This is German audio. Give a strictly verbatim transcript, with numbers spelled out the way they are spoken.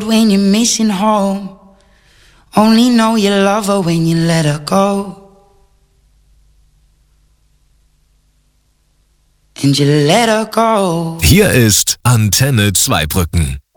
when you're missing home. Only know you love her when you let her go. And you let her go. Hier ist Antenne Zweibrücken.